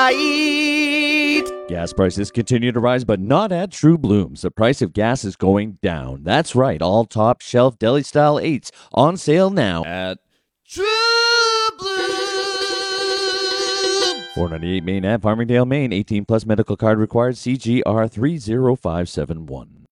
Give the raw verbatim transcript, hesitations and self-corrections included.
right. Gas prices continue to rise, but not at True Blooms. The price of gas is going down. That's right, all top shelf deli style eights on sale now at True Blue. four ninety-eight Main Ave, Farmingdale, Maine. eighteen plus medical card required. C G R three zero five seven one.